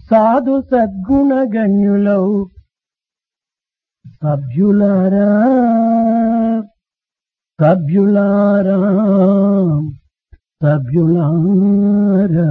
సాధు సద్గుణ గణ్యులౌ సభ్యులారా సభ్యులారా సభ్యులారా.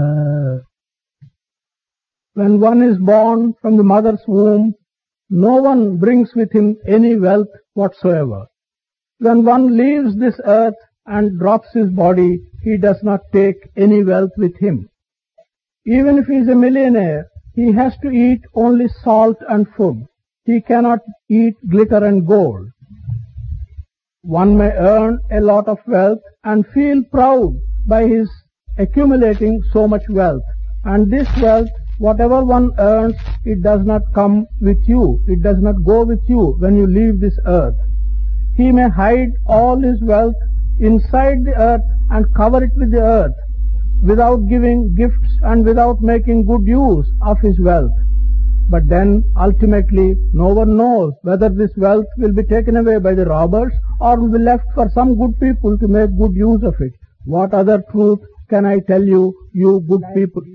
When one is born from the mother's womb, no one brings with him any wealth whatsoever. When one leaves this earth and drops his body, he does not take any wealth with him. Even if he is a millionaire, he has to eat only salt and food. He cannot eat glitter and gold. One may earn a lot of wealth and feel proud by his accumulating so much wealth. And this wealth, whatever one earns, it does not come with you. It does not go with you when you leave this earth. He may hide all his wealth inside the earth and cover it with the earth without giving gifts and without making good use of his wealth. But then ultimately no one knows whether this wealth will be taken away by the robbers or will be left for some good people to make good use of it. What other truth can I tell you, you good people?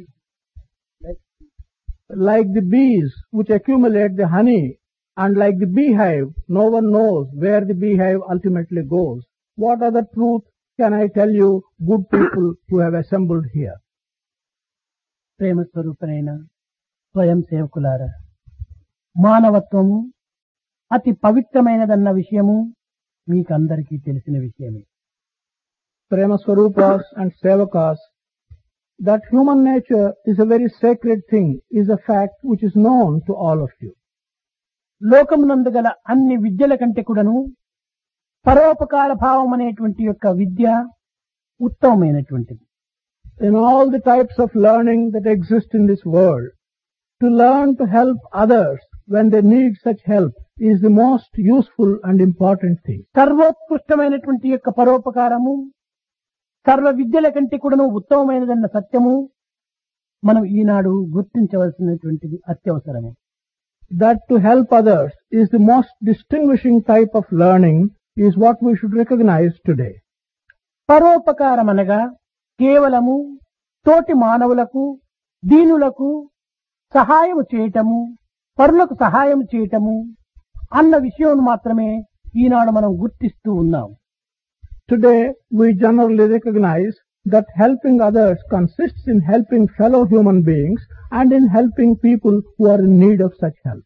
Like the bees which accumulate the honey, and like the beehive, no one knows where the beehive ultimately goes. What other truth can I tell you, good people who have assembled here? ప్రేమ స్వరూపనైన స్వయం సేవకులారా, మానవత్వము అతి పవిత్రమైనదన్న విషయము మీకందరికీ తెలిసిన విషయమే. Prema Swarupas and Sevakas, that human nature is a very sacred thing, is a fact which is known to all of you. లోకమునందు గల అన్ని విద్యల కంటే కూడాను పరోపకార భావం అనేటువంటి యొక్క విద్య ఉత్తమమైనటువంటిది. In all the types of learning that exist in this world, to learn to help others when they need such help is the most useful and important thing. సర్వోత్కృష్టమైనటువంటి యొక్క పరోపకారము సర్వ విద్యల కంటే కూడాను ఉత్తమమైనదన్న సత్యము మనం ఈనాడు గుర్తించవలసినటువంటిది అత్యవసరము. That to help others is the most distinguishing type of learning is what we should recognize today. పరోపకారం అనగా కేవలము తోటి మానవులకు దీనులకు సహాయం చేయటము, పరులకు సహాయం చేయటము అన్న విషయం మాత్రమే ఈనాడు మనం గుర్తిస్తూ ఉన్నాం. Today we generally recognize that helping others consists in helping fellow human beings and in helping people who are in need of such help.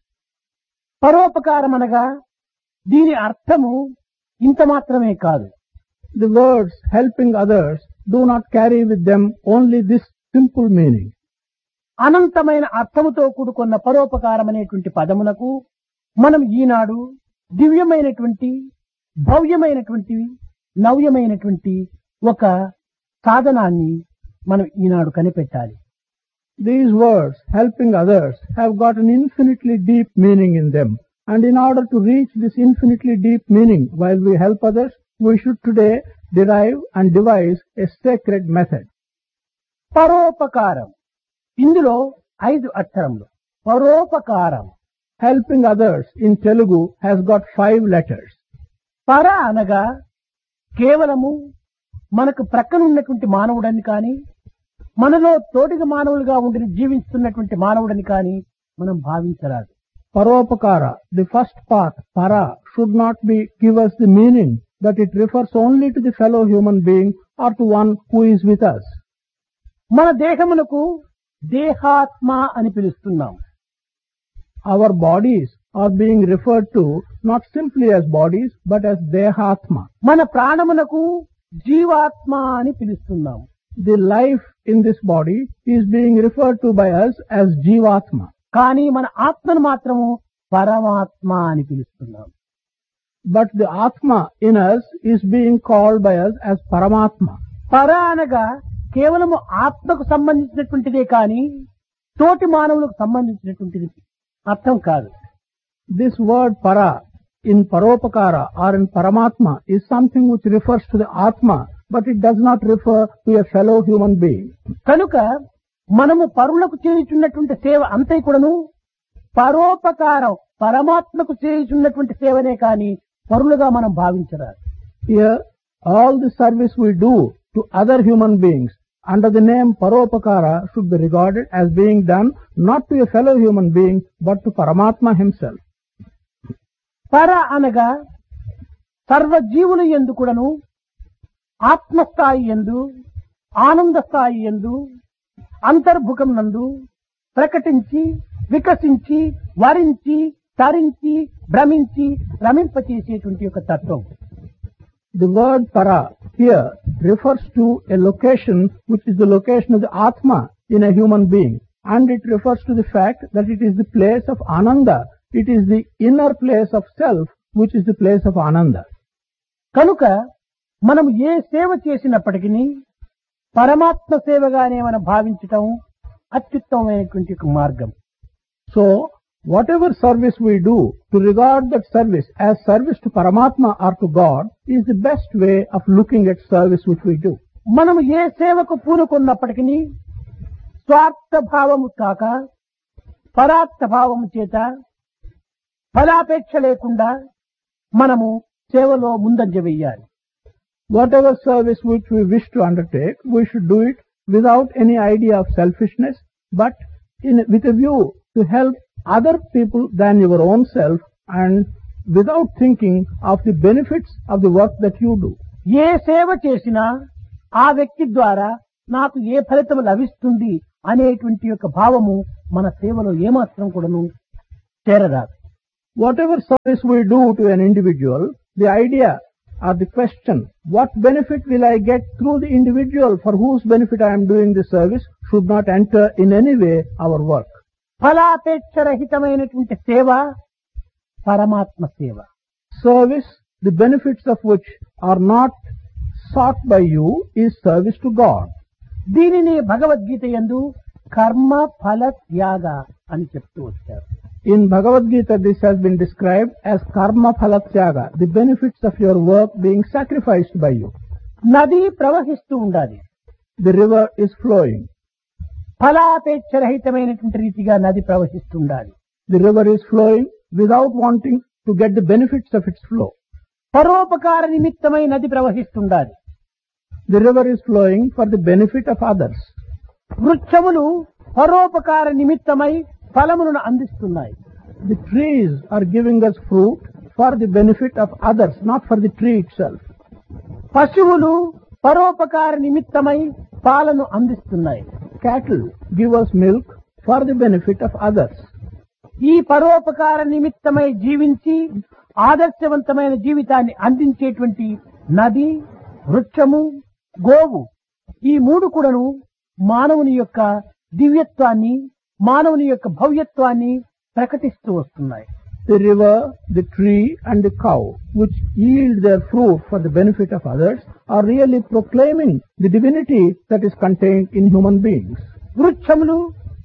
పరోపకారం అనగా దీని అర్థము ఇంత మాత్రమే కాదు. The words helping others do not carry with them only this simple meaning. అనంతమైన అర్థముతో కూడుకున్న పరోపకారం అనేటువంటి పదమునకు మనం ఈనాడు దివ్యమైనటువంటి భవ్యమైనటువంటి నవ్యమైనటువంటి ఒక సాధనాన్ని మనం ఈనాడు కనిపెట్టాలి. These words, helping others, have got an infinitely deep meaning in them. And in order to reach this infinitely deep meaning while we help others, we should today derive and devise a sacred method. పరోపకారం, ఇందులో 5 అక్షరములు. పరోపకారం. Helping others in Telugu has got 5 letters. పర అనగా కేవలము మనకు ప్రక్కనున్నటువంటి మానవుడని కానీ మనలో తోటిగా మానవులుగా ఉండి జీవిస్తున్నటువంటి మానవుడని కానీ మనం భావించరాదు. Paropakara, the first part, para, should not be give us the meaning that it refers only to the fellow human being or to one who is with us. మన దేహమునకు దేహాత్మ అని పిలుస్తున్నాం. Our bodies are being referred to not simply as bodies but as dehatma. మన ప్రాణమునకు జీవాత్మ అని పిలుస్తున్నాం. The life in this body is being referred to by us as jivatma. కానీ మన ఆత్మను మాత్రము పరమాత్మ అని పిలుస్తున్నాం. But the atma in us is being called by us as paramatma. పర అనగా కేవలము ఆత్మకు సంబంధించినటువంటిదే కానీ తోటి మానవులకు సంబంధించినటువంటిది అర్థం కాదు. This word para in paropakara or in paramatma is something which refers to the atma, but it does not refer to a fellow human being. కనుక మనము పరులకు చేయుచున్నటువంటి సేవ అంతే కూడాను పరోపకారం పరమాత్మకు చేయుచున్నటువంటి సేవనే కానీ పరులుగా మనం భావించరాదు. Here all the service we do to other human beings under the name Paropakara should be regarded as being done not to a fellow human being but to Paramatma himself. పర అనగా సర్వజీవుల యందు కూడాను ఆత్మస్థాయి యందు ఆనంద స్థాయి యందు అంతర్భుకం నందు ప్రకటించి వికసించి వరించి తరించి భ్రమించి రమింపచేసేటువంటి ఒక తత్వం. The word para here refers to a location which is the location of the Atma in a human being, and it refers to the fact that it is the place of Ananda. It is the inner place of self which is the place of Ananda. కనుక మనం ఏ సేవ చేసినప్పటికీ పరమాత్మ సేవగానే మనం భావించటం అత్యుత్తమమైనటువంటి ఒక మార్గం. So, whatever service we do, to regard that service as service to Paramatma or to God is the best way of looking at service which we do. మనం ఏ సేవకు పూనుకున్నప్పటికీ స్వార్థ భావము కాక పరార్థ భావము చేత ఫలాపేక్ష లేకుండా మనము సేవలో ముందంజ వెయ్యాలి. Whatever service which we wish to undertake, we should do it without any idea of selfishness, but with a view to help other people than your own self and without thinking of the benefits of the work that you do. ఏ సేవ చేసినా ఆ వ్యక్తి ద్వారా నాకు ఏ ఫలితం లభిస్తుంది అనేటువంటి యొక్క భావము మన సేవలో ఏమాత్రం కూడాను చేరరాదు. Whatever service we do to an individual, the idea or the question, what benefit will I get through the individual for whose benefit I am doing this service, should not enter in any way our work. ఫలాపేక్ష రహితమైనటువంటి సేవ పరమాత్మ సేవ. Service, the benefits of which are not sought by you, is service to God. దీనిని భగవద్గీత యందు కర్మ ఫల త్యాగ అని చెప్తూ వచ్చారు. In Bhagavad Gita, this has been described as karma phala tyaga, the benefits of your work being sacrificed by you. నది ప్రవహిస్తూ ఉండాలి. The river is flowing. ఫలాపేక్ష రహితమైనటువంటి రీతిగా నది ప్రవహిస్తూ ఉండాలి. The river is flowing without wanting to get the benefits of its flow. పరోపకార నిమిత్తమై నది ప్రవహిస్తుండాలి. The river is flowing for the benefit of others. వృక్షములు పరోపకార నిమిత్తమై ఫలములను అందిస్తున్నాయి. The trees are giving us fruit for the benefit of others, not for the tree itself. పశువులు పరోపకార నిమిత్తమై పాలను అందిస్తున్నాయి. Cattle give us milk for the benefit of others. ఈ పరోపకార నిమిత్తమై జీవించి ఆదర్శవంతమైన జీవితాన్ని అందించేటువంటి నది, వృక్షము, గోవు ఈ మూడు కూడాను మానవుని యొక్క దివ్యత్వాన్ని, మానవుని యొక్క భవ్యత్వాన్ని ప్రకటిస్తూ వస్తున్నాయి. The river, the tree and the cow, which yield their fruit for the benefit of others, are really proclaiming the divinity that is contained in human beings. వృక్షములు,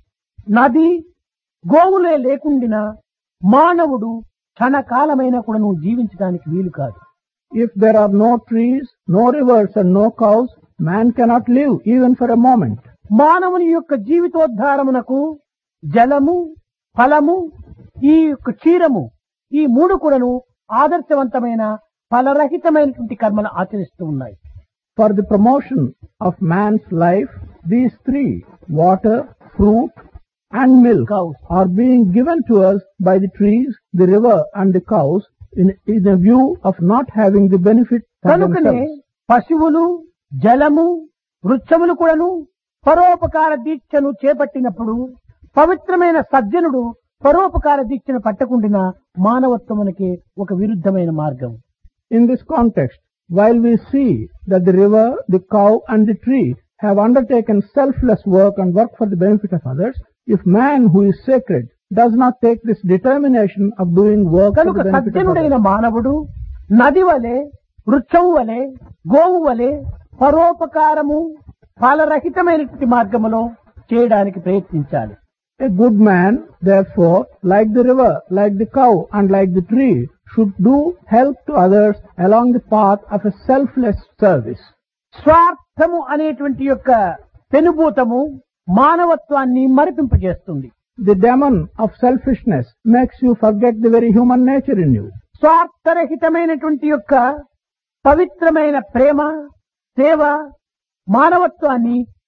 నది, గోవులే లేకుండినా మానవుడు క్షణకాలమైన కూడాను జీవించడానికి వీలు కాదు. If there are no trees, no rivers and no cows, man cannot live even for a moment. మానవుని యొక్క జీవితోద్ధారమునకు జలము, ఫలము, ఈ యొక్క క్షీరము ఈ మూడు కూడాను ఆదర్శవంతమైన ఫలరహితమైనటువంటి కర్మలు ఆచరిస్తూ ఉన్నాయి. For the promotion of man's life, these three, water, fruit and milk, are being given to us by the trees, the river and the cows in a view of not having the benefit for కనుకనే themselves. పశువులు, జలము, వృక్షములు కూడాను పరోపకార దీక్షను చేపట్టినప్పుడు పవిత్రమైన సజ్జనుడు పరోపకార దీక్షను పట్టకుండిన మానవత్వమునకి ఒక విరుద్ధమైన మార్గం. In this context, while we see that the river, the cow and the tree have undertaken selfless work and work for the benefit of others, if man who is sacred does not take this determination of doing work for కనుక the benefit of సజ్జనుడైన others, మానవుడు నది వలె, వృక్షము వలె, గోవు వలె పరోపకారము ఫలరహితమైనటువంటి మార్గములో చేయడానికి ప్రయత్నించాలి. a good man, therefore, like the river, like the cow and like the tree, should do help to others along the path of a selfless service. స్వార్థము అనేటువంటి యొక్క పెనుభూతము మానవత్వాన్ని మరిపింపజేస్తుంది. The demon of selfishness makes you forget the very human nature in you. స్వార్థరహితమైనటువంటి యొక్క పవిత్రమైన ప్రేమ, సేవ మానవత్వాన్ని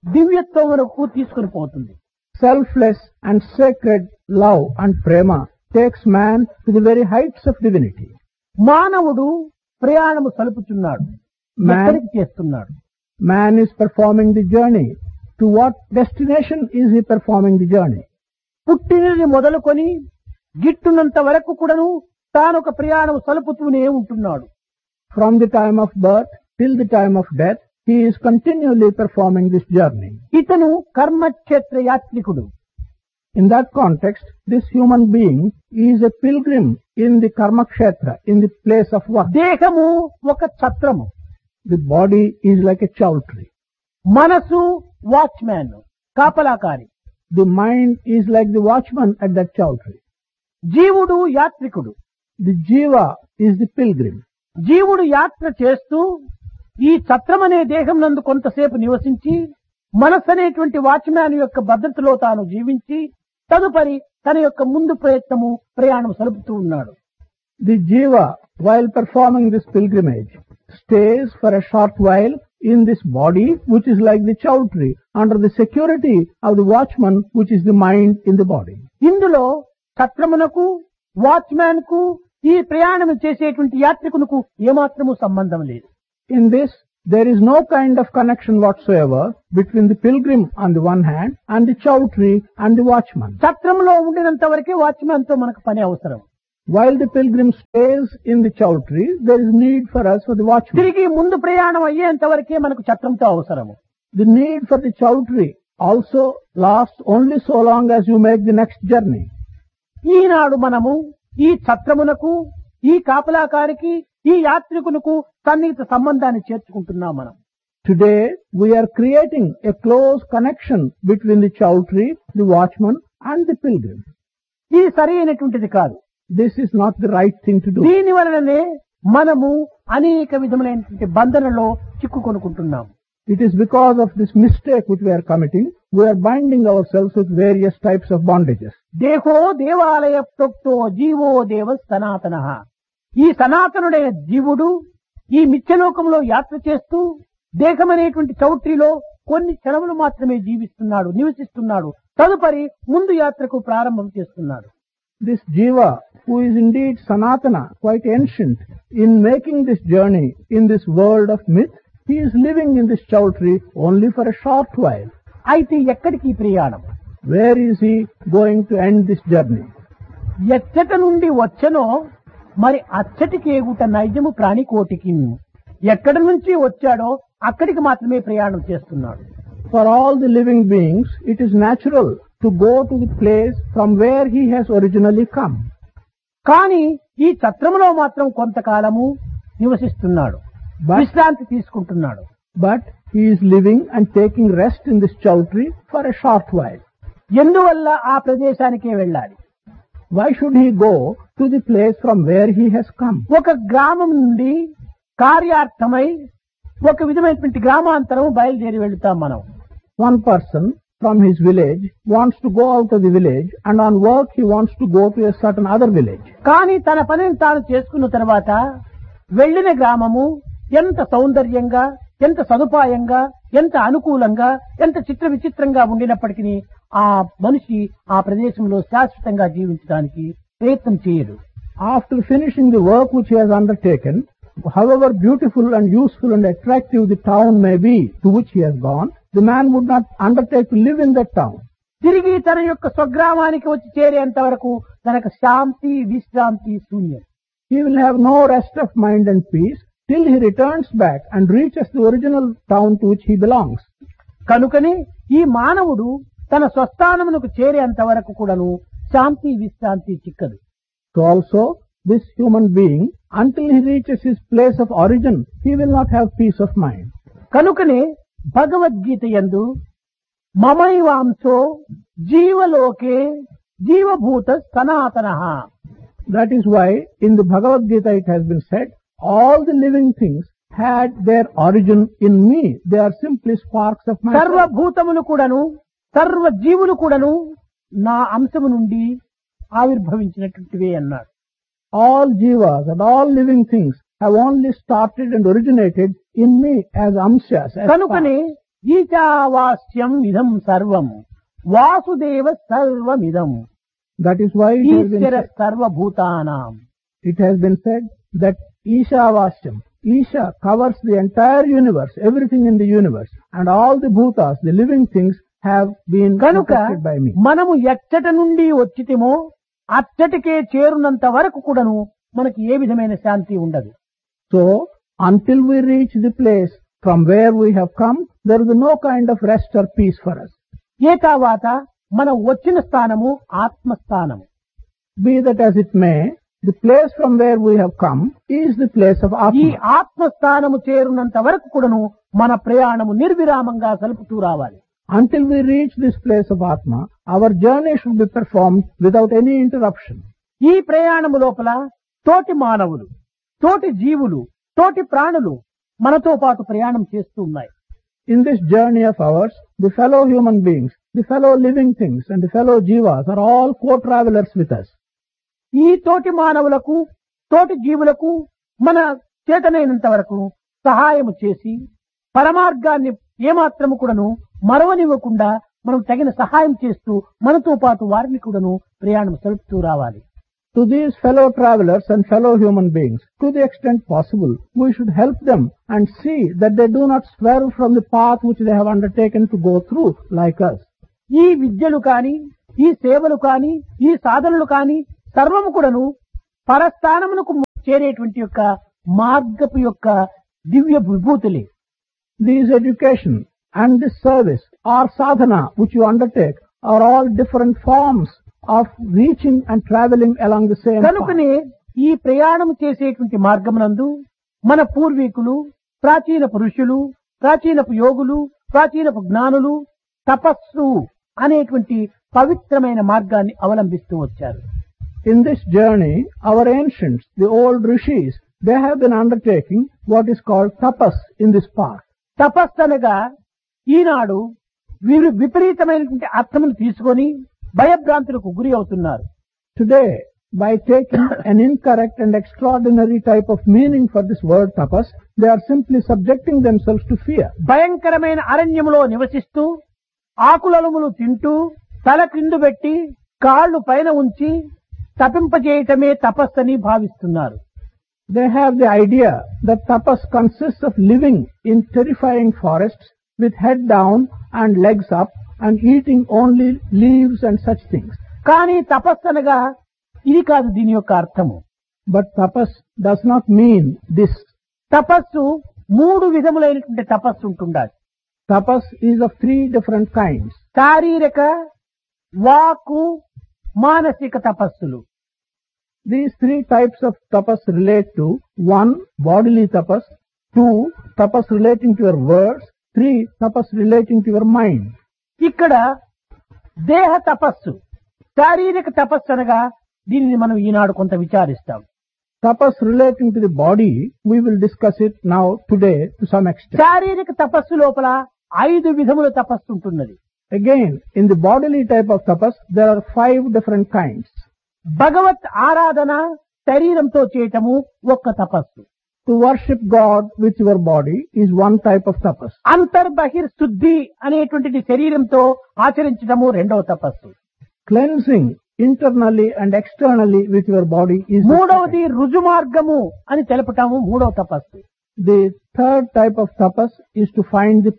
దివ్యత్వం వరకు తీసుకుని పోతుంది. Selfless and sacred love and prema takes man to the very heights of divinity. మానవుడు ప్రయాణము సలుపుచున్నాడు. ఎక్కడికి చేస్తున్నాడు? Man is performing the journey. To what destination is he performing the journey? పుట్టినది మొదలుకొని గిట్టునంత వరకు కూడాను తానొక ప్రయాణం సలుపుతూనే ఉంటున్నాడు. From the time of birth till the time of death, he is continually performing this journey. ఇతను కర్మక్షేత్ర యాత్రికుడు. In that context, this human being is a pilgrim in the karma kshetra, in the place of work. దేహము ఒక ఛత్రము. The body is like a chowtry. మనసు watchman, కాపలాకారి. The mind is like the watchman at that chowtry. జీవుడు యాత్రికుడు. The jiva is the pilgrim. జీవుడు యాత్ర చేస్తూ ఈ ఛత్రం అనే దేహం నందు కొంతసేపు నివసించి మనస్సు అనేటువంటి వాచ్మ్యాన్ యొక్క భద్రతలో తాను జీవించి తదుపరి తన యొక్క ముందు ప్రయాణం సలుపుతూ ఉన్నాడు. The jiva, while performing this pilgrimage, stays for a short while in this body, which is like the chowtry, under the security of the watchman, which is the mind in the body. ఇందులో ఛత్రమునకు watchman కు ఈ ప్రయాణం చేసేటువంటి యాత్రికునకు ఏమాత్రము సంబంధం లేదు. In this, there is no kind of connection whatsoever between the pilgrim on the one hand and the chowtry and the watchman. ఛత్రంలో ఉండినంత వరకే watchman తో మనకు పని అవసరం. While the pilgrim stays in the chowtry, there is need for us for the watchman. తిరిగి ముందు ప్రయాణం అయ్యేంత వరకే మనకు ఛత్రంతో అవసరము. The need for the chowtry also lasts only so long as you make the next journey. ఈనాడు మనము ఈ ఛత్రమునకు, ఈ కాపలాకారికి, ఈ యాత్రికునకు సన్నిహిత సంబంధాన్ని చేర్చుకుంటున్నాం మనం. Today, we are creating a close connection between the chowtry, the watchman and the pilgrim. ఇది సరి అయినటువంటిది కాదు. This is not the right thing to do. దీని వలననే మనము అనేక విధములైనటువంటి బంధనలో చిక్కుకొనుకుంటున్నాం. It is because of this mistake which we are committing, we are binding ourselves with various types of bondages. దేహో దేవాలయ ప్రోక్తో GO దేవ సనాతన. ఈ సనాతనుడైన జీవుడు ఈ మిథ్యలోకంలో యాత్ర చేస్తూ దేహమనేటువంటి చౌట్రీలో కొన్ని క్షణములు మాత్రమే జీవిస్తున్నాడు, నివసిస్తున్నాడు. తదుపరి ముందు యాత్రకు ప్రారంభం చేస్తున్నాడు. This jiva, who is indeed sanatana, quite ancient, in making this journey in this world of myth, he is living in this chowtry only for a short while. అయితే ఎక్కడికి ఈ ప్రయాణం? Where is he going to end this journey? ఎచ్చట నుండి వచ్చనో మరి అచ్చటికి ఎగుట నైజము ప్రాణికోటికి. ఎక్కడి నుంచి వచ్చాడో అక్కడికి మాత్రమే ప్రయాణం చేస్తున్నాడు. For all the living beings, it is natural to go to the place from where he has originally come. కానీ ఈ ఛత్రములో మాత్రం కొంతకాలము నివసిస్తున్నాడు, విశ్రాంతి తీసుకుంటున్నాడు. But he is living and taking rest in this chowtry for a short while. ఎందువల్ల ఆ ప్రదేశానికే వెళ్ళాలి? Why should he go to the place from where he has come? ఒక గ్రామం నుండి కార్యార్థమై ఒక విధమైనటువంటి గ్రామాంతరం బయలుదేరి వెళ్తాం మనం. One person from his village wants to go out of the village, and on work he wants to go to a certain other village. కానీ తన పనిని తాను చేసుకున్న తర్వాత వెళ్లిన గ్రామము ఎంత సౌందర్యంగా, ఎంత సదుపాయంగా, ఎంత అనుకూలంగా, ఎంత చిత్ర విచిత్రంగా ఉండినప్పటికీ ఆ మనిషి ఆ ప్రదేశంలో శాశ్వతంగా జీవించడానికి ప్రయత్నం చేయడు. After finishing the work which he has undertaken, however beautiful and useful and attractive the town may be to which he has gone, the man would not undertake to live in that town. తిరిగి తన యొక్క స్వగ్రామానికి వచ్చి చేరేంత వరకు తనకు శాంతి, విశ్రాంతి శూన్యం. He will have no rest of mind and peace till he returns back and reaches the original town to which he belongs. కనుకనే ఈ మానవుడు తన స్వస్థానమునకు చేరేంత వరకు కూడాను శాంతి, విశ్రాంతి చిక్కదు. So also, this human being, until he reaches his place of origin, he will not have peace of mind. కనుకనే భగవద్గీత యందు మమైవాంశో జీవలోకే జీవభూత సనాతనః. That is why in the Bhagavad Gita it has been said, all the living things had their origin in me. They are simply sparks of my soul. సర్వభూతములు కూడాను, సర్వ జీవులు కూడాను నా అంశము నుండి ఆవిర్భవించినటువంటివే అన్నారు. All jivas and all living things have only started and originated in me as amshas. కనుకనే ఈశావాస్యం ఇదం సర్వం వాసుదేవ సర్వమిదం That is why ఈశ్వర సర్వభూతానాం. it has been said that Ishavashyam, Isha covers the entire universe, everything in the universe, and all the bhutas, the living things, have been కనుక protected by me. మనము ఎచ్చట నుండి వచ్చితేమో అచ్చటికే చేరునంత వరకు కూడాను మనకి ఏ విధమైన శాంతి ఉండదు. So, until we reach the place from where we have come, there is no kind of rest or peace for us. ఏ తర్వాత మనం వచ్చిన స్థానము ఆత్మస్థానము. Be that as it may, the place from where we have come is the place of ఈ Atma. ఆత్మస్థానము చేరునంత వరకు కూడాను మన ప్రయాణము నిర్విరామంగా సలుపుతూ రావాలి. Until we reach this place of Atma, our journey should be performed without any interruption. ఈ ప్రయాణము లోపల తోటి మానవులు, తోటి జీవులు, తోటి ప్రాణులు మనతో పాటు ప్రయాణం చేస్తూ ఉన్నాయి. In this journey of ours, the fellow human beings, the fellow living things, and the fellow jivas are all co-travelers with us. ఈ తోటి మానవులకు, తోటి జీవులకు మన చేతనైనంత వరకు సహాయము చేసి పరమార్గాన్ని ఏమాత్రము కూడాను మరవనివ్వకుండా మనం తగిన సహాయం చేస్తూ మనతో పాటు వారిని కూడాను ప్రయాణం సలుపుతూ రావాలి. To these fellow travelers and fellow human beings, to the extent possible, we should help them and see that they do not swerve from the path which they have undertaken to go through like us. ఈ విద్యలు కాని, ఈ సేవలు కాని, ఈ సాధనలు కాని సర్వము కూడాను పరస్థానమునకు చేరేటువంటి యొక్క మార్గపు యొక్క దివ్య విభూతులే. These education and this service or sadhana which you undertake are all different forms of reaching and traveling along the same path. కనుకనే ఈ ప్రయాణం చేసేటువంటి మార్గమునందు మన పూర్వీకులు, ప్రాచీన పురుషులు, ప్రాచీనపు యోగులు, ప్రాచీనపు జ్ఞానులు తపస్సు అనేటువంటి పవిత్రమైన మార్గాన్ని అవలంబిస్తూ వచ్చారు. In this journey, our ancients, the old rishis, they have been undertaking what is called tapas in this path. తపస్సు అనగా ఈనాడు వీరు విపరీతమైనటువంటి అర్థమును తీసుకొని భయభ్రాంతులకు గురి అవుతున్నారు. Today, by taking an incorrect and extraordinary type of meaning for this word tapas, they are simply subjecting themselves to fear. భయంకరమైన అరణ్యములో నివసిస్తూ ఆకులములు తింటూ తల క్రిందు పెట్టి కాళ్ళు పైన ఉంచి తపింపజేయటమే తపస్సని భావిస్తున్నారు. They have the idea that tapas consists of living in terrifying forests with head down and legs up and eating only leaves and such things. కానీ తపస్సు అనగా ఇది కాదు దీని యొక్క అర్థము. But tapas does not mean this. తపస్సు మూడు విధములైనటువంటి తపస్సు ఉంటుండాలి. Tapas is of three different kinds. శారీరక, వాక్కు, మానసిక తపస్సులు. These three types of tapas relate to 1. Bodily tapas, 2. Tapas relating to your words, 3. Tapas relating to your mind. ఇక్కడ దేహ తపస్సు, శారీరక తపస్సు అనగా దీనిని మనం ఈనాడు కొంత విచారిస్తాం. Tapas relating to the body, we will discuss it now today to some extent. శారీరక తపస్సు లోపల 5 విధముల తపస్సు ఉంటున్నది. Again, in the bodily type of tapas, there are 5 different kinds. భగవత్ ఆరాధన శరీరంతో చేయటము ఒక్క తపస్సు. To worship God with your body is one type of tapas. అంతర్బహిర్ శుద్ధి అనేటువంటిది శరీరంతో ఆచరించటము రెండవ తపస్సు. Cleansing internally and externally with your body is the మూడవది రుజుమార్గము అని తెలపటము మూడవ తపస్సు. The third type of tapas is to find the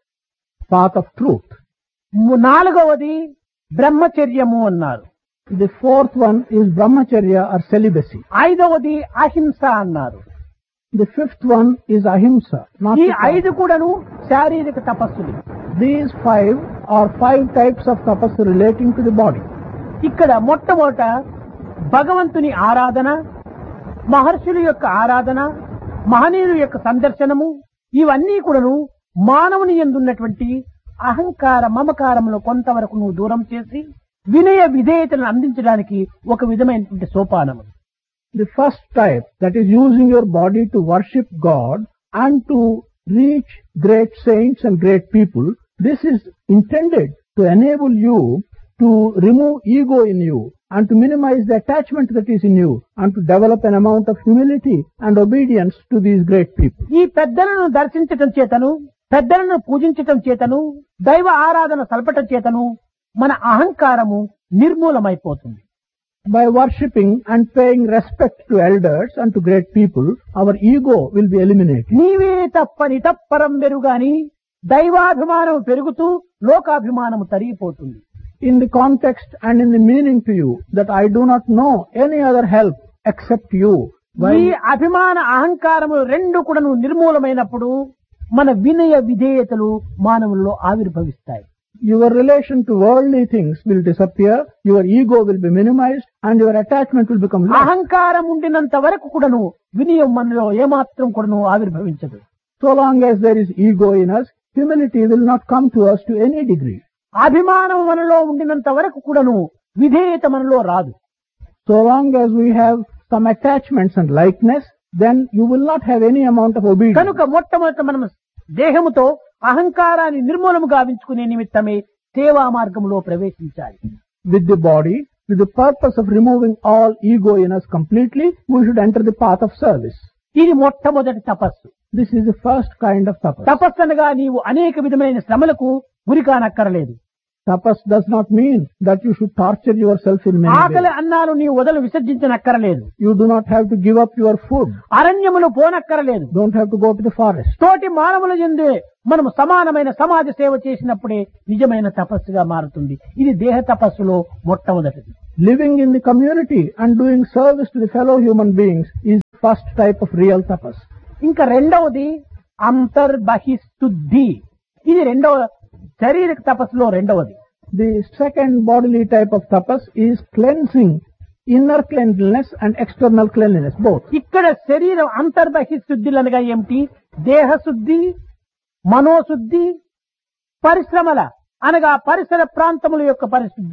path of truth. నాలుగవది బ్రహ్మచర్యము అన్నారు. The fourth one is brahmacharya or celibacy. ఐదవది అహింస అన్నారు. The fifth one is ahimsa. Not ఈ to kill. 5 కూడాను శారీరక తపస్సులు. These 5 are 5 types of tapas relating to the body. ఇక్కడ మొట్టమొదట భగవంతుని ఆరాధన, మహర్షుల యొక్క ఆరాధన, మహనీయుల యొక్క సందర్శనము, ఇవన్నీ కూడాను మానవుని యందున్నటువంటి అహంకార మమకారమును కొంతవరకు నువ్వు దూరం చేసి వినయ విధేయతను అందించడానికి ఒక విధమైనటువంటి సోపానము. The first type, that is using your body to worship God and to reach great saints and great people, this is intended to enable you to remove ego in you and to minimize the attachment that is in you and to develop an amount of humility and obedience to these great people. ఈ పెద్దలను దర్శించటం చేతను పెద్దలను పూజించటం చేతను, దైవ ఆరాధన సల్పటం చేతను మన అహంకారము నిర్మూలమైపోతుంది. By worshipping and paying respect to elders and to great people, our ego will be eliminated. నీవే తప్పని తప్పరం వెరుగాని దైవాభిమానం పెరుగుతూ లోకాభిమానము తరిగిపోతుంది. In the context and in the meaning to you that I do not know any other help except you. ఈ అభిమాన అహంకారము రెండు కూడాను నిర్మూలమైనప్పుడు మన వినయ విధేయతలు మానవుల్లో ఆవిర్భవిస్తాయి. Your relation to worldly things will disappear, your ego will be minimized, and your attachment will become less. అహంకారం ఉండినంత వరకు కూడాను వినయం మనలో ఏమాత్రం కూడాను ఆవిర్భవించదు. So long as there is ego in us, humility will not come to us to any degree. అభిమానం మనలో ఉండినంత వరకు కూడాను విధేయత మనలో రాదు. So long as we have some attachments and likeness, then you will not have any amount of obedience. కనుక మొట్టమొదట మనం దేహముతో అహంకారాన్ని నిర్మూలము గావించుకునే నిమిత్తమే సేవా మార్గంలో ప్రవేశించాలి. With the body, with the purpose of removing all ego in us completely, we should enter the path of service. ఇది మొట్టమొదటి తపస్సు. This is the first kind of tapas. తపస్సు అనగా నీవు అనేక విధమైన శ్రమలకు గురి కానక్కరలేదు. Tapas does not mean that you should torture yourself in many ఆకలి ways. అన్నాలు నీవు వదలు విసర్జించనక్కరలేదు. You do not have to give up your food. అరణ్యములు పోనక్కరలేదు. Don't have to go to the forest. తోటి మానవుల యందే మనము సమానమైన సమాజ సేవ చేసినప్పుడే నిజమైన తపస్సుగా మారుతుంది. ఇది దేహ తపస్సులో మొట్టమొదటిది. Living in the community and doing service to the fellow human beings is the first type of real tapas. ఇంకా రెండవది అంతర్బహిశుద్ధి. ఇది రెండవ శారీరక తపస్సులో రెండవది. The second bodily type of tapas is cleansing, inner cleanliness and external cleanliness, both. ఇక్కడ శరీరం అంతర్బహిశుద్ధులు అనగా ఏమిటి? దేహశుద్ధి, మనోశుద్ధి, పరిశ్రమల అనగా పరిసర ప్రాంతముల యొక్క పరిశుద్ధి.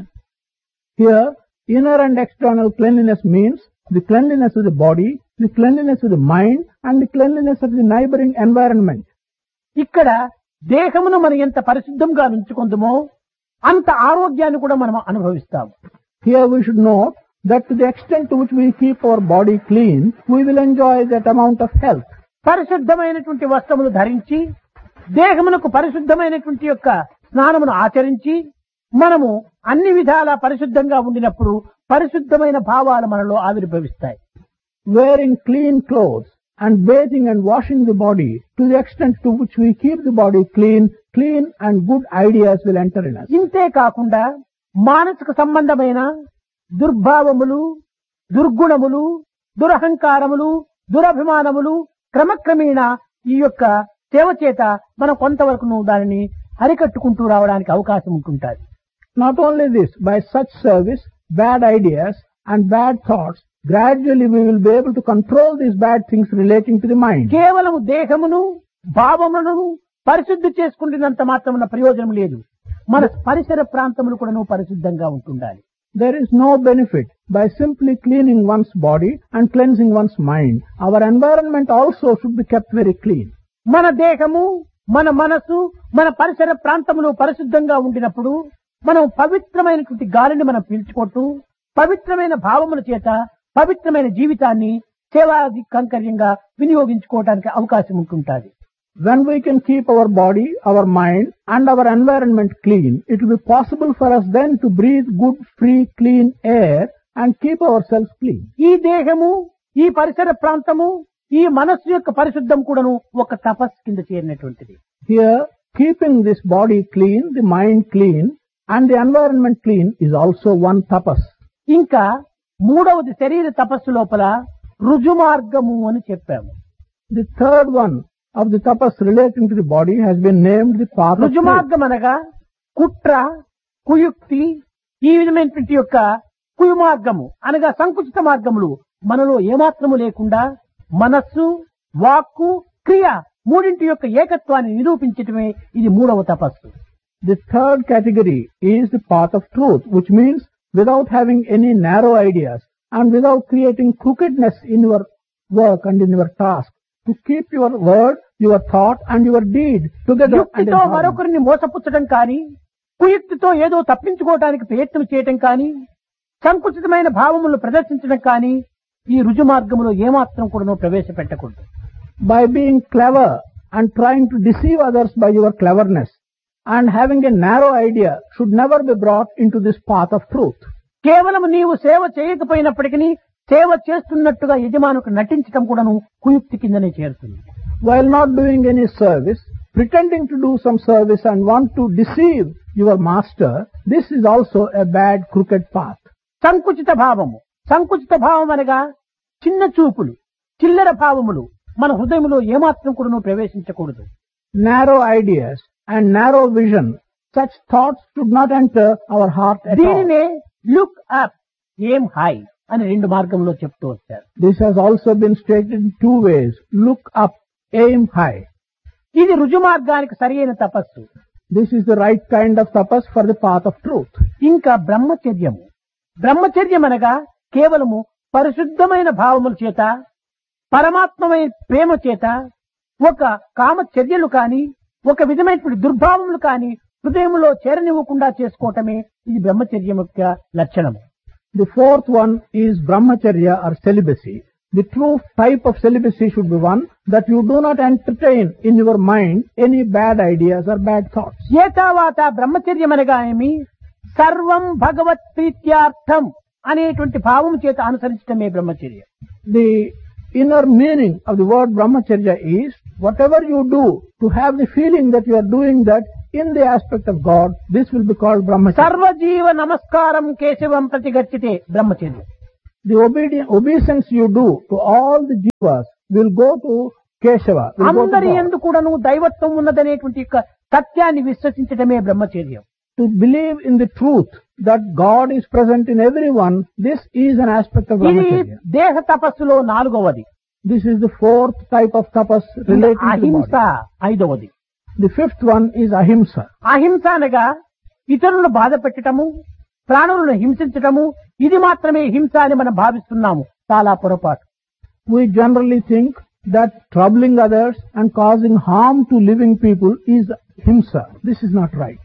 Here, inner and external cleanliness means the cleanliness of the body, the cleanliness of the mind and the cleanliness of the neighboring environment. ఇక్కడ దేహమును మనం ఎంత పరిశుద్ధంగా ఉంచుకుందామో అంత ఆరోగ్యాన్ని కూడా మనం అనుభవిస్తాము. Here we should note that to the extent to which we keep our body clean, we will enjoy that amount of health. పరిశుద్ధమైనటువంటి వస్త్రములు ధరించి దేహమునకు పరిశుద్ధమైనటువంటి యొక్క స్నానమును ఆచరించి మనము అన్ని విధాలా పరిశుద్ధంగా ఉండినప్పుడు పరిశుద్ధమైన భావాలు మనలో ఆవిర్భవిస్తాయి. Wearing clean clothes and bathing and washing the body, to the extent to which we keep the body clean and good ideas will enter in us. ఇంతే కాకుండా మానసిక సంబంధమైన దుర్భావములు, దుర్గుణములు, దురహంకారములు, దురభిమానములు క్రమక్రమేణ ఈ యొక్క సేవ చేత మనం కొంతవరకు దానిని అరికట్టుకుంటూ రావడానికి అవకాశం ఉంటుంటుంది. Not only this, by such service, bad ideas and bad thoughts, gradually we will be able to control these bad things relating to the mind. కేవలం దేహమును భావములను పరిశుద్ధి చేసుకుంటున్నంత మాత్రమున ప్రయోజనం లేదు. మన పరిసర ప్రాంతములు కూడా పరిశుద్ధంగా ఉంటుండాలి. There is no benefit by simply cleaning one's body and cleansing one's mind. Our environment also should be kept very clean. మన దేహము, మన మనసు, మన పరిసర ప్రాంతములు పరిశుద్ధంగా ఉండినప్పుడు మనం పవిత్రమైనటువంటి గాలిని మనం పీల్చుకుంటూ పవిత్రమైన భావముల చేత పవిత్రమైన జీవితాన్ని సేవాది కంకర్యంగా వినియోగించుకోవడానికి అవకాశం ఉంటుంటుంది. When we can keep our body, our mind and our environment clean, it will be possible for us then to breathe good, free, clean air and keep ourselves clean. ఈ దేహము, ఈ పరిసర ప్రాంతము, ఈ మనస్సు యొక్క పరిశుద్ధం కూడాను ఒక తపస్సు కింద చేరినటువంటిది. Here, keeping this body clean, the mind clean and the environment clean is also one tapas. ఇంకా మూడవది శరీర తపస్సు లోపల రుజుమార్గము అని చెప్పాము. The third one of the tapas relating to the body has been named the path of truth. రుజుమార్గం అనగా కుట్ర, కుయుక్తి, ఈ విధమైనటువంటి యొక్క కుయుమార్గము అనగా సంకుచిత మార్గములు మనలో ఏమాత్రము లేకుండా మనస్సు, వాక్కు, క్రియ మూడింటి యొక్క ఏకత్వాన్ని నిరూపించటమే ఇది మూడవ తపస్సు. The third category is the path of truth, which means without having any narrow ideas and without creating crookedness in your work and in your task, to keep your word, your thought and your deed together. యుక్తితో మరొకరిని మోసపుచ్చడం కానీ, కుయుక్తితో ఏదో తప్పించుకోవడానికి ప్రయత్నం చేయటం కానీ, సంకుచితమైన భావములను ప్రదర్శించడం కానీ ఈ రుజు మార్గములో ఏమాత్రం కూడా ప్రవేశపెట్టకూడదు. By being clever and trying to deceive others by your cleverness and having a narrow idea should never be brought into this path of truth. కేవలం నీవు సేవ చేయకపోయినప్పటికీ సేవ చేస్తున్నట్టుగా యజమానుకు నటించడం కూడాను కుయుక్తి కిందనే చేరుతుంది. While not doing any service, pretending to do some service and want to deceive your master, this is also a bad crooked path. సంకుచిత భావము. సంకుచిత భావం అనగా చిన్న చూపులు, చిల్లర భావములు మన హృదయంలో ఏమాత్రం కూడాను ప్రవేశించకూడదు. Narrow ideas and narrow vision, such thoughts should not enter our heart at all. దీనినే లుక్ అప్, ఎయిమ్ హై అని రెండు మార్గంలో చెప్తూ వచ్చారు. This has also been stated in two ways. Look up, aim high. ఇది రుజు మార్గానికి సరియైన తపస్సు. This is the right kind of tapas for the path of truth. ఇంకా బ్రహ్మచర్యము. బ్రహ్మచర్యం అనగా కేవలము పరిశుద్ధమైన భావముల చేత, పరమాత్మమైన ప్రేమ చేత ఒక కామచర్యలు కాని, ఒక విధమైనటువంటి దుర్భావములు కాని హృదయంలో చేరనివ్వకుండా చేసుకోవటమే ఇది బ్రహ్మచర్యం యొక్క లక్షణము. The fourth one is brahmacharya or celibacy. The true type of celibacy should be one that you do not entertain in your mind any bad ideas or bad thoughts. ఏతావాత బ్రహ్మచర్యం అనగా ఏమి? సర్వం భగవత్ ప్రీత్యార్థం అనేటువంటి భావం చేత అనుసరించడమే బ్రహ్మచర్య. The inner meaning of the word brahmacharya is whatever you do to have the feeling that you are doing that in the aspect of God, this will be called brahmacharya. సర్వజీవ నమస్కారం కేశవం ప్రతిగచ్చితే బ్రహ్మచర్య. The obeisance you do to all the jivas will go to Keshava. Will go to అందరి God. యందు కూడాను దైవత్వం ఉన్నదనేటువంటి యొక్క సత్యాన్ని విశ్వసించడమే బ్రహ్మచర్యం. To believe in the truth that God is present in everyone, this is an aspect of ఇది brahmacharya. దేహ తపస్సులో నాలుగవది. This is the fourth type of tapas relating to the అహింస body. ఐదవది. The fifth one is ahimsa. అహింస అనగా ఇతరులను బాధ పెట్టడము, ప్రాణులను హింసించటము, ఇది మాత్రమే హింస అని మనం భావిస్తున్నాము. చాలా పొరపాటు. We generally think that troubling others and causing harm to living people is himsa. This is not right.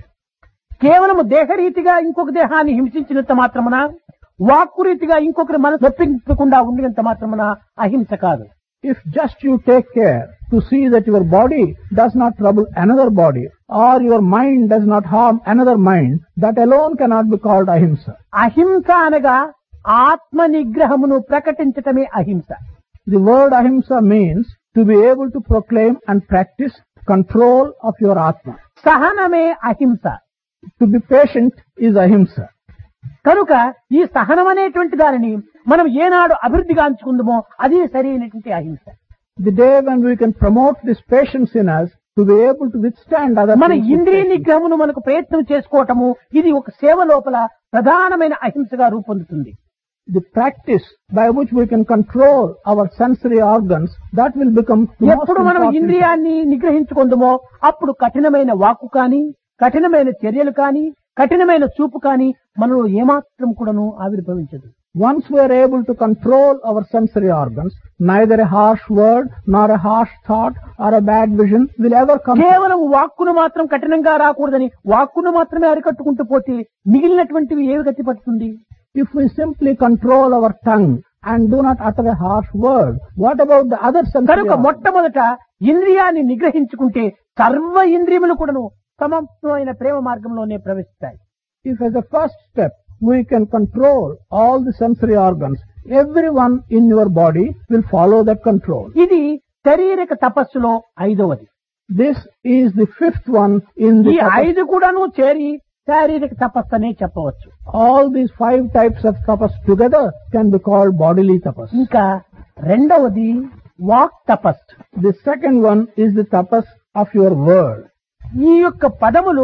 కేవలము దేహరీతిగా ఇంకొక దేహాన్ని హింసించినంత మాత్రమున, వాక్కు రీతిగా ఇంకొకరి మనసు నొప్పించకుండా ఉండినంత మాత్రమున అహింస కాదు. If just you take care to see that your body does not trouble another body or your mind does not harm another mind, that alone cannot be called ahimsa. అహింస అనగా ఆత్మ నిగ్రహమును ప్రకటించటమే అహింస. The word ahimsa means to be able to proclaim and practice control of your atma. సహనమే అహింస. To be patient is ahimsa. కనుక ఈ సహనం అనేటువంటి దానిని మనం ఏనాడు అభివృద్ధిగాంచుకుందామో అది సరైనటువంటి అహింస. The day when we can promote this patience in us to be able to withstand other మన things with ఇంద్రియ patience. నిగ్రహమును మనకు ప్రయత్నం చేసుకోవటము ఇది ఒక సేవ లోపల ప్రధానమైన అహింసగా రూపొందుతుంది. The practice by which we can control our sensory organs, that will become the most ఎప్పుడు మనం important. ఇంద్రియాన్ని నిగ్రహించుకుందామో అప్పుడు కఠినమైన వాక్కు కానీ, కఠినమైన చర్యలు కానీ, కఠినమైన చూపు కానీ మనలో ఏమాత్రం కూడాను ఆవిర్భవించదు. Once we are able to control our sensory organs, neither a harsh word nor a harsh thought or a bad vision will ever come. కేవలం వాక్కును మాత్రం కఠినంగా రాకూడదని వాక్కును మాత్రమే అరికట్టుకుంటూ పోతే మిగిలినటువంటివి ఏవి గతి పడుతుంది? If we simply control our tongue and do not utter a harsh word, what about the other sensory కనుక organs? మొట్టమొదట ఇంద్రియాన్ని నిగ్రహించుకుంటే సర్వ ఇంద్రియములు కూడాను సమమైన ప్రేమ మార్గంలోనే ప్రవేశిస్తాయి. If as a first step we can control all the sensory organs, everyone in your body will follow that control. ఇది శారీరక తపస్సులో ఐదవది. This is the fifth one in ఈ the tapas. ఐదు కూడాను చేరి శారీరక తపస్సు అనే చెప్పవచ్చు. All these 5 types of tapas together can be called bodily tapas. ఇంకా రెండవది వాక్ తపస్సు. The second one is the tapas of your word. ఈ యొక్క పదములు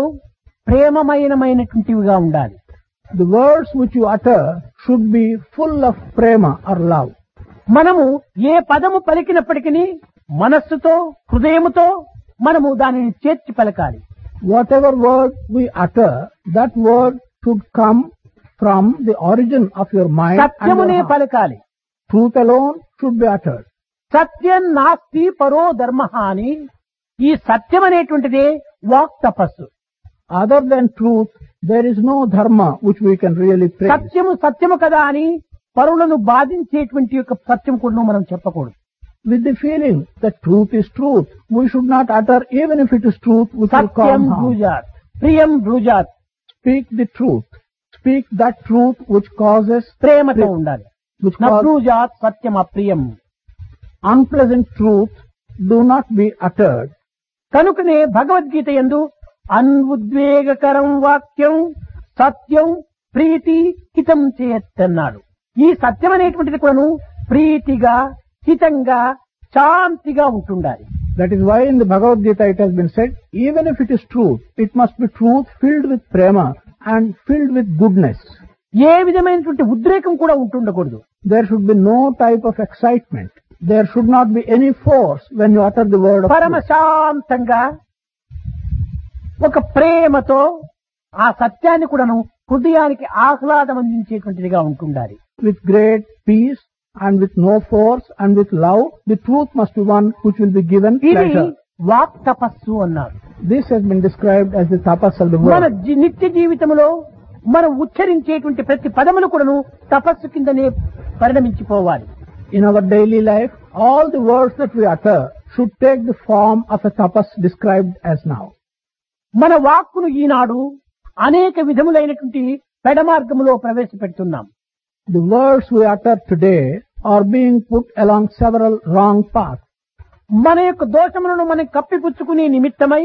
ప్రేమమయమైనటువంటివిగా ఉండాలి. The words which you utter should be full of prema or love. మనము ఏ పదము పలికినప్పటికీ మనస్సుతో, హృదయముతో మనము దానిని చేర్చి పలకాలి. Whatever word we utter, that word should come from the origin of your mind and సత్యమునే your heart. పలకాలి. Truth alone should be uttered. సత్యం నాస్తి పరో ధర్మ అని ఈ సత్యం అనేటువంటిదే వాక్ తపస్సు. Other than truth, there is no dharma which we can really praise. సత్యము సత్యము కదా అని పరులను బాధించేటువంటి యొక్క సత్యం కూడా మనం చెప్పకూడదు. with the feeling that truth is truth. We should not utter even if it is truth which will Satyam cause harm. బ్రూజాత్, ప్రియం బ్రూజాత్. Speak the truth. Speak that truth which causes ప్రేమతో ఉండాలి. which న causes బ్రూజాత్ Satyam అప్రియం. unpleasant truth do not be uttered. కనుకనే భగవద్గీత యందు అన్ఉద్వేగకరం వాక్యం సత్యం ప్రీతి హితం చేయత్తన్నాడు. ఈ సత్యం అనేటువంటిది కూడాను ప్రీతిగా హితంగా శాంతిగా ఉంటుండాలి. That is why in the Bhagavad Gita it has been said, even if it is truth, it must be truth filled with prema and filled with goodness. ఏ విధమైనటువంటి ఉద్రేకం కూడా ఉంటుండకూడదు. There should be no type of excitement. There should not be any force when you utter the word of పరమ truth. శాంతంగా ఒక ప్రేమతో ఆ సత్యాన్ని కూడాను హృదయానికి ఆహ్లాదం అందించేటువంటిదిగా ఉంటుండాలి. With great peace and with no force and with love, the truth must be one which will be given ఇది pleasure. వాక్ తపస్సు అన్నారు. This has been described as the tapas of the మన word. నిత్య జీవితంలో మనం ఉచ్చరించేటువంటి ప్రతి పదములు కూడాను తపస్సు కిందనే పరిణమించిపోవాలి. In our daily life, all the words that we utter should take the form of a tapas described as now. మన వాక్కును ఈనాడు అనేక విధములైనటువంటి పెడమార్గములో ప్రవేశపెడుతున్నాం. The words we utter today are being put along several wrong paths. మన యొక్క దోషములను మనం కప్పిపుచ్చుకునే నిమిత్తమై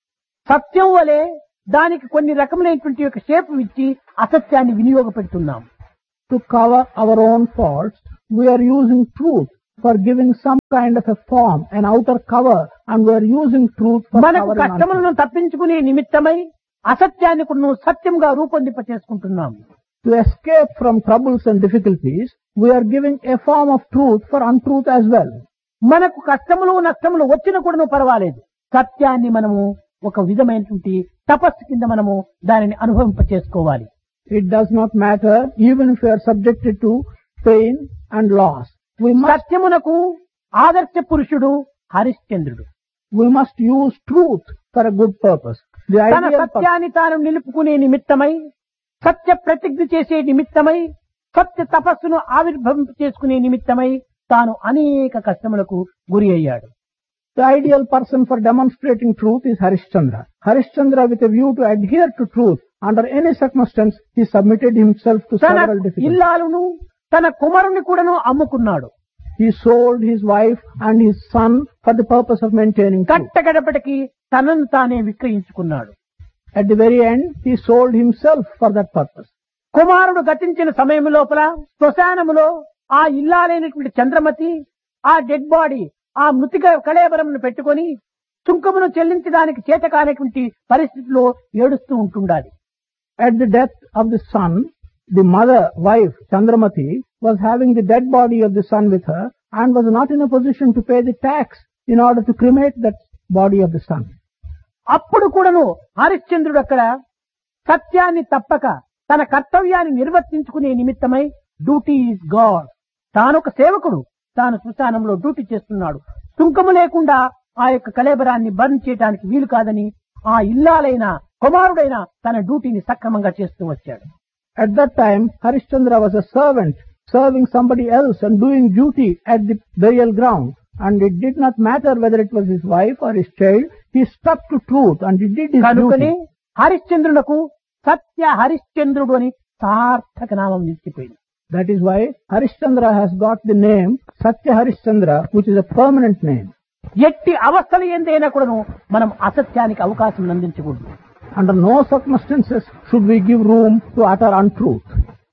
సత్యం వలె దానికి కొన్ని రకములైనటువంటి యొక్క షేపు ఇచ్చి అసత్యాన్ని వినియోగపెడుతున్నాం. To cover our own faults, we are using truth for giving some kind of a form, an outer cover, and we are using truth for మనకు covering కష్టములను untruth. తప్పించుకునే నిమిత్తమై అసత్యాన్ని కూడా సత్యంగా రూపొందింప చేసుకుంటున్నాం. To escape from troubles and difficulties, we are giving a form of truth for untruth as well. మనకు కష్టములు నష్టములు వచ్చిన కూడా పర్వాలేదు, సత్యాన్ని మనము ఒక విధమైనటువంటి తపస్సు కింద మనము దానిని అనుభవింప చేసుకోవాలి. It does not matter even if we are subjected to pain and loss. We సత్యమునకు ఆదర్శ పురుషుడు హరిశ్చంద్రుడు. must use truth for a good purpose. The తన ideal purpose. సత్యాన్ని తాను నిలుపుకునే నిమిత్తమై, సత్య ప్రతిజ్ఞ చేసే నిమిత్తమై, సత్య తపస్సును ఆవిర్భవింప చేసుకునే నిమిత్తమై తాను అనేక కష్టములకు గురి అయ్యాడు. The ideal person for demonstrating truth is Harishchandra. Harishchandra, with a view to adhere to truth under any circumstance, he submitted himself to తన several difficulties. ఇల్లాలును తన కుమారుని కూడాను అమ్ముకున్నాడు. He sold his wife and his son for the purpose of maintaining truth. కట్టగడపటికి తనను తానే విక్రయించుకున్నాడు. At the very end, he sold himself for that purpose. కుమారుడు గతించిన సమయం లోపల శ్మశానములో ఆ ఇల్లాలైనటువంటి చంద్రమతి ఆ డెడ్ బాడీ ఆ మృతిక కళేబరమును పెట్టుకొని సుంకమును చెల్లించడానికి చేతకానటువంటి పరిస్థితిలో ఏడుస్తూ ఉంటుండాలి. At the death of the son, the mother, wife, Chandramati, was having the dead body of the son with her and was not in a position to pay the tax in order to cremate that body of the son. అప్పుడు కూడాను హరిశ్చంద్రుడు అక్కడ సత్యాన్ని తప్పక తన కర్తవ్యాన్ని నిర్వర్తించుకునే నిమిత్తమై duty is God, తానొక సేవకుడు, తాను శ్మశానంలో డ్యూటీ చేస్తున్నాడు. సుంకము లేకుండా ఆ యొక్క కళేబరాన్ని బర్న్ చేయడానికి వీలు కాదని ఆ ఇల్లాలైన కుమారుడైన తన డ్యూటీని సక్రమంగా చేస్తూ వచ్చాడు. At that time, Harishchandra was a servant serving somebody else and doing duty at the burial ground. And it did not matter whether it was his wife or his child. He stuck to truth and he did his కనుకనే duty. హరిశ్చంద్రునకు సత్య హరిశ్చంద్రుడు అని సార్థక నామం నిలిచిపోయింది. That is why Harishchandra has got the name Satya Harishchandra, which is a permanent name. ఎట్టి అవస్థలు ఏందైనా కూడాను మనం అసత్యానికి అవకాశం అందించకూడదు. Under no circumstances should we give room to utter untruth.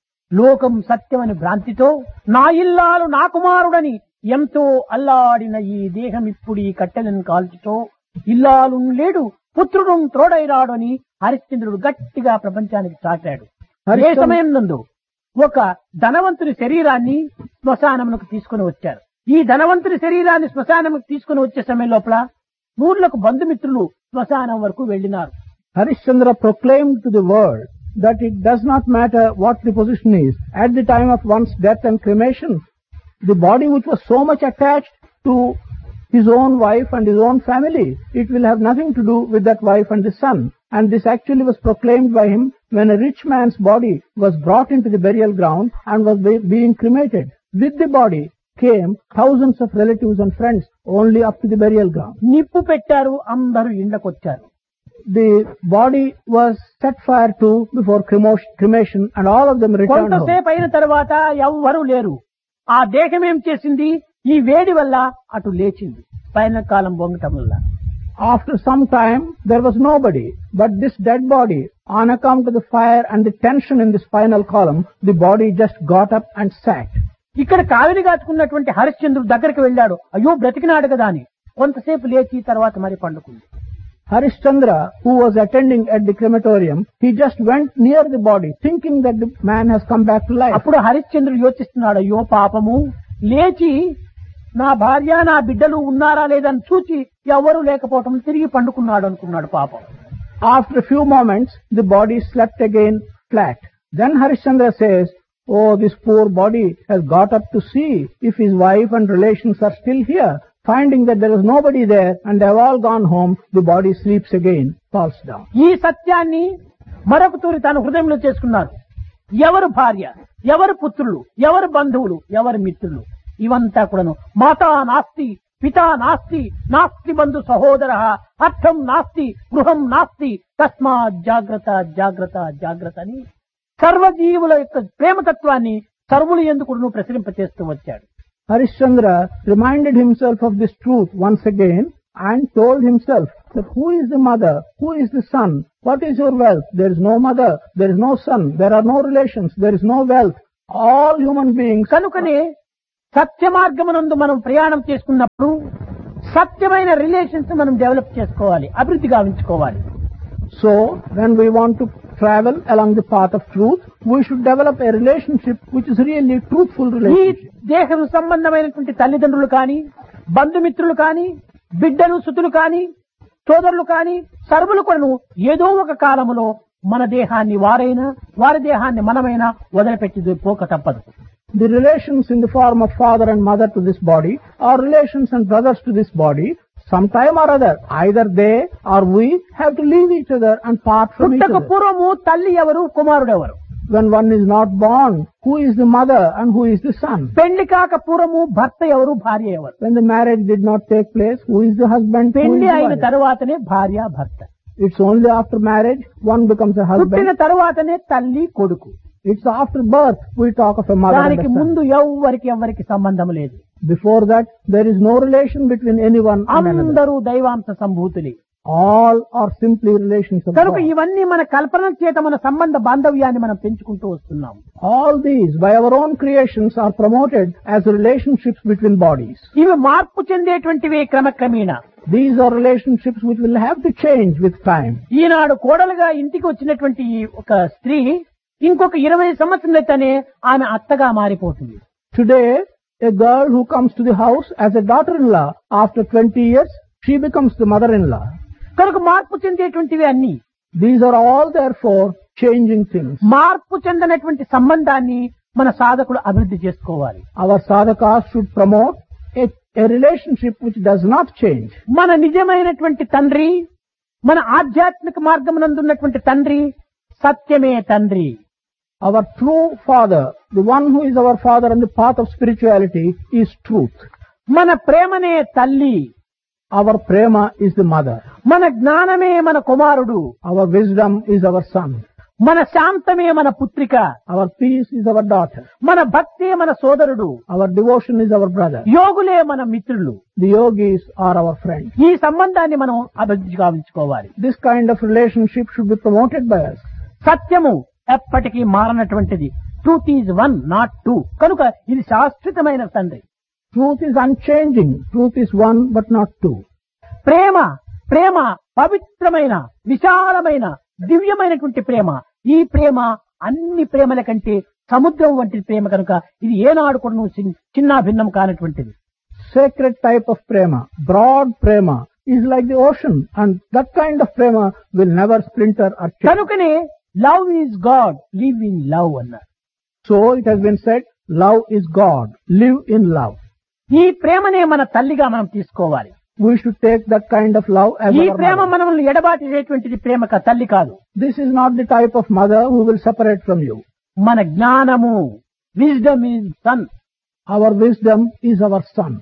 లోకం సత్యమని భ్రాంతితో నా ఇల్లాలు నా కుమారుడని ఎంతో అల్లాడిన ఈ దేహం ఇప్పుడు ఈ కట్టెలను కాల్చుతో ఇల్లాలు లేడు పుత్రుడు త్రోడైరాడు అని హరిశ్చంద్రుడు గట్టిగా ప్రపంచానికి చాటాడు. అదే సమయం నందు ఒక ధనవంతుని శరీరాన్ని శ్మశానమునకు తీసుకుని వచ్చారు. ఈ ధనవంతుని శరీరాన్ని శ్మశానముకు తీసుకుని వచ్చే సమయం లోపల ఊర్లకు బంధుమిత్రులు శ్మశానం వరకు వెళ్లినారు. Harishchandra proclaimed to the world that it does not matter what the position is. At the time of one's death and cremation, the body which was so much attached to his own wife and his own family, it will have nothing to do with that wife and the son. And this actually was proclaimed by him when a rich man's body was brought into the burial ground and was being cremated. With the body came thousands of relatives and friends only up to the burial ground. నిప్పు పెట్టారు, అందరూ ఇండ్లకొచ్చారు. The body was set fire to before cremation and all of them returned home. కొంతసేపు అయిన తర్వాత ఎవ్వరూ లేరు. ఆ దేహం ఏం చేసింది? ఈ వేడి వల్ల అటు లేచింది, పైన కాలం బొంగటం వల్ల. After some time, there was nobody, but this dead body, on account of the fire and the tension in the spinal column, the body just got up and sat. ఇక్కడ కావిలి కాచుకున్నటువంటి హరిశ్చంద్రుడు దగ్గరికి వెళ్ళాడు. అయ్యో బ్రతికినాడు కదా అని కొంతసేపు లేచి తర్వాత మరి పండుకుంది. Harishchandra, who was attending at the crematorium, he just went near the body, thinking that the man has come back to life. అప్పుడు హరిశ్చంద్రుడు యోచిస్తున్నాడు, అయ్యో పాపము, లేచి నా భార్య నా బిడ్డలు ఉన్నారా లేదని చూచి ఎవరు లేకపోవటం తిరిగి పండుకున్నాడు అనుకున్నాడు పాపం. After a few moments, the body slept again flat. Then Harishchandra says, oh, this poor body has got up to see if his wife and relations are still here. Finding that there is nobody there and they have all gone home, the body sleeps again, falls down. ఈ సత్యాన్ని మరొక తూరి తన హృదయంలో చేసుకున్నారు. ఎవరు భార్య, ఎవరు పుత్రులు, ఎవరు బంధువులు, ఎవరు మిత్రులు, ఇవంతా కూడాను మాతా నాస్తి, పితా నాస్తి, నాస్తి బంధు సహోదర, అర్థం నాస్తి, గృహం నాస్తి, తస్మాత్ జాగ్రత్త జాగ్రత్త జాగ్రత్త అని సర్వజీవుల యొక్క ప్రేమతత్వాన్ని సర్వులు ఎందుకు ప్రసరింపచేస్తూ వచ్చాడు. Harishchandra reminded himself of this truth once again and told himself that who is the mother, who is the son, what is your wealth? There is no mother, there is no son, there are no relations, there is no wealth. All human beings. కనుకనే సత్య మార్గమునందు మనం ప్రయాణం చేసుకున్నప్పుడు సత్యమైన relations మనం develop చేసుకోవాలి, అభివృద్ధి గావించుకోవాలి. So, when we want to travel along the path of truth, we should develop a relationship which is really truthful ఈ relationship. దేహం సంబంధమైనటువంటి తల్లిదండ్రులు కానీ, బంధుమిత్రులు కానీ, బిడ్డలు సుతులు కానీ, సోదరులు కానీ, సర్వులు కొను ఏదో ఒక కాలములో మన దేహాన్ని వారైనా, వారి దేహాన్ని మనమైనా వదిలిపెట్టి పోక తప్పదు. The relations in the form of father and mother to this body, or relations and brothers to this body, sometime or other, either they or we have to leave each other and part from each పుట్టక other. పూర్వము తల్లి ఎవరు, కుమారుడు ఎవరు? When one is not born, who is the mother and who is the son? పెళ్లి కాక పూర్వము భర్త ఎవరు, భార్య ఎవరు? When the marriage did not take place, who is the husband? Who is పెళ్లి the అయిన wife? తరువాతనే భార్య భర్త. It's only after marriage one becomes a పుట్టిన husband. తరువాతనే తల్లి కొడుకు. It's after birth we talk of a mother and దానికి a son. ముందు ఎవరికి సంబంధం లేదు. Before that, there is no relation between anyone and another. అందరూ దైవాంశ సంభూతులే. All are simply relations of కనుక God. ఇవన్నీ మన కల్పన చేత మన సంబంధ బాంధవ్యాన్ని మనం పెంచుకుంటూ వస్తున్నాం. All these, by our own creations, are promoted as relationships between bodies. ఇవి మార్పు చెందేటువంటివే క్రమక్రమేణా. These are relationships which will have to change with time. ఈనాడు కోడలుగా ఇంటికి వచ్చినటువంటి ఒక స్త్రీ ఇంకొక 20 సంవత్సరాలైతేనే ఆమె అత్తగా మారిపోతుంది. Today, a girl who comes to the house as a daughter-in-law, after 20 years, she becomes the mother-in-law. కనుక మార్పు చెందేటువంటివి అన్ని. These are all therefore changing things. మార్పు చెందినటువంటి సంబంధాన్ని మన సాధకులు అభివృద్ధి చేసుకోవాలి. Our sadhakas should promote a relationship which does not change. మన నిజమైనటువంటి తండ్రి, మన ఆధ్యాత్మిక మార్గమునందున్నటువంటి తండ్రి సత్యమే తండ్రి. Our true father, the one who is our father on the path of spirituality, is truth. మన ప్రేమనే తల్లి. Our prema is the mother. మన జ్ఞానమే మన కుమారుడు. Our wisdom is our son. మన శాంతమే మన పుత్రిక. Our peace is our daughter. మన భక్తే మన సోదరుడు. Our devotion is our brother. యోగులే మన మిత్రులు. The yogis are our friends. ఈ సంబంధాన్ని మనం అభివృద్ధి గావించుకోవాలి. This kind of relationship should be promoted by us. సత్యము ఎప్పటికీ మారనటువంటిది. Truth is one, not two. కనుక ఇది శాశ్వతమైన తండ్రి. Truth is unchanging. Truth is one but not two. ప్రేమ ప్రేమ పవిత్రమైన, విశాలమైన, దివ్యమైనటువంటి ప్రేమ. ఈ ప్రేమ అన్ని ప్రేమల కంటే సముద్రం వంటి ప్రేమ కనుక ఇది ఏనాడు కూడా చిన్న భిన్నం కానటువంటిది. Sacred type of prema, broad prema, is like the ocean, and that kind of prema will never splinter or change. కనుకనే love is God, live in love అన్నారు. So it has been said, love is God, live in love. ఈ ప్రేమనే మన తల్లిగా మనం తీసుకోవాలి. We should take that kind of love as ఈ our Prema mother. మనల్ని ఎడబాటేటువంటిది ప్రేమ తల్లి కాదు. This is not the type of mother who will separate from you. మన జ్ఞానము, wisdom is sun. Our wisdom is our sun.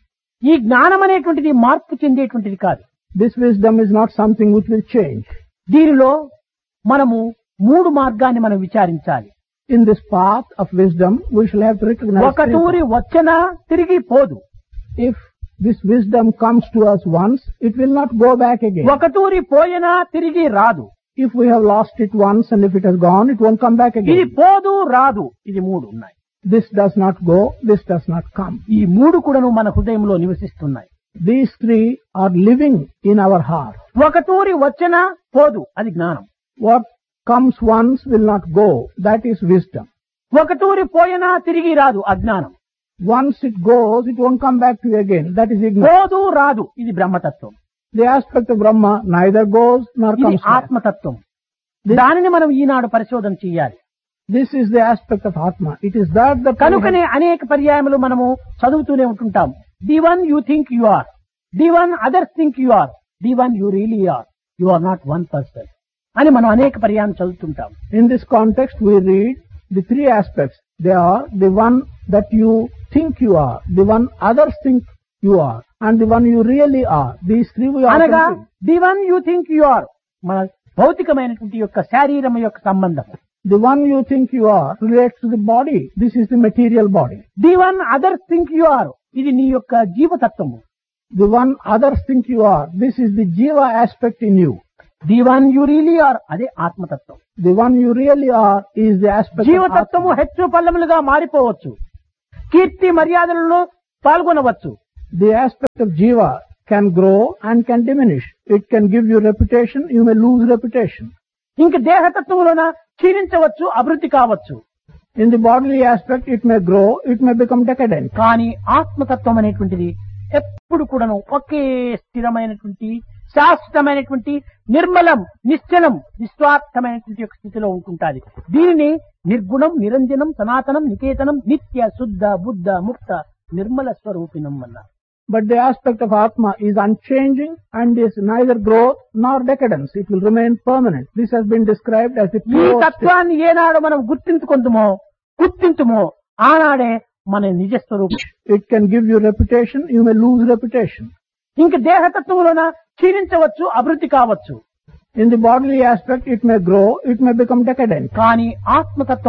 ఈ జ్ఞానం అనేటువంటిది మార్పు చెందేటువంటిది కాదు. This wisdom is not something which will change. దీనిలో మనము మూడు మార్గాన్ని మనం విచారించాలి. In this path of wisdom, we shall have to recognize ఒక తూరి వచ్చనా తిరిగి పోదు. if this wisdom comes to us once, it will not go back again. ఒక తూరి పోయినా తిరిగి రాదు. If we have lost it once and if it has gone, it won't come back ఇది again. పోదు రాదు, ఇది మూడు ఉన్నాయి. This does not go, this does not come. ఈ మూడు కూడాను మన హృదయంలో నివసిస్తున్నాయి. These three are living in our heart. ఒక తూరి వచ్చనా పోదు, అది జ్ఞానం. What comes once will not go, that is wisdom. ఒక తూరి పోయినా తిరిగి రాదు, అజ్ఞానం. Once it goes, it won't come back to you again, that is ignorance. పోదు రాదు, ఇది బ్రహ్మతత్వం. The aspect of Brahma neither goes nor ఇది comes back. ఆత్మతత్వం. దానిని మనం ఈనాడు పరిశోధన చేయాలి. This is the aspect of Atma. It is that we కనుకనే అనేక పర్యాయములు మనము చదువుతూనే ఉంటుంటాం. The one you think you are, the one others think you are, the one you really are, you are not one person అని మనం అనేక పర్యాయం చదువుతుంటాం. In this context, we read the three aspects. They are the one that you think you are, the one others think you are, and the one you really are. These three we are. అనగా the one you think you are మన భౌతికమైనటువంటి యొక్క శారీరం యొక్క సంబంధం. The one you think you are relates to the body. This is the material body. The one others think you are, ఇది నీ యొక్క జీవతత్వము. The one others think you are, this is the jiva aspect in you. The one you really are, అదే ఆత్మతత్వం. The one you really are is the aspect of జీవతత్వము Atma. హెచ్చు పల్లములుగా మారిపోవచ్చు, కీర్తి మర్యాదలలో పాల్గొనవచ్చు. The aspect of jiva can grow and can diminish. It can give you reputation, you may lose reputation. ఇంక దేహతత్వములోన క్షీణించవచ్చు, అభివృద్ధి కావచ్చు. In the bodily aspect, it may grow, it may become decadent. కానీ ఆత్మతత్వం అనేటువంటిది ఎప్పుడు కూడాను ఒకే స్థిరమైనటువంటి శాశ్వతమైనటువంటి నిర్మలం, నిశ్చలం, నిస్వార్థమైనటువంటి ఒక స్థితిలో ఉంటుంటాది. దీనిని నిర్గుణం, నిరంజనం, సనాతనం, నికేతనం, నిత్య శుద్ధ బుద్ధ ముక్త నిర్మల స్వరూపిణం అన్నారు. But the aspect of Atma is unchanging and is neither growth nor decadence. It will remain permanent. This has been described as the ఈ pure state. తత్వాన్ని ఏనాడు మనం గుర్తించుమో ఆనాడే మన నిజ స్వరూపం. It can give you reputation, you may lose reputation. ఇంక దేహతత్వంలోన క్షీణించవచ్చు, అభివృద్ధి కావచ్చు. In the bodily aspect, it may grow, it may become decadent. కానీ ఆత్మతత్వం